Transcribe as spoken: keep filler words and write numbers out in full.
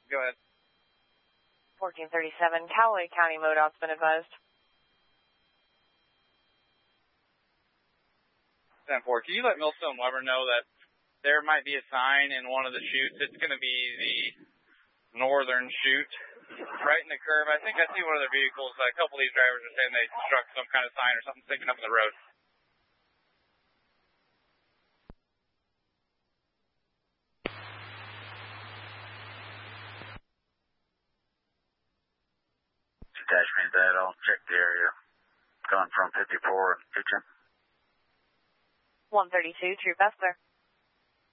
Go ahead. fourteen thirty-seven, Callaway County MoDOT's been advised. ten four, can you let Millstone Weber know that there might be a sign in one of the chutes? It's going to be the northern chute, right in the curve. I think I see one of their vehicles. A couple of these drivers are saying they struck some kind of sign or something sticking up in the road. Detachment that, I'll check the area. Going from fifty-four, Kitchen. one thirty-two, Troop Esper.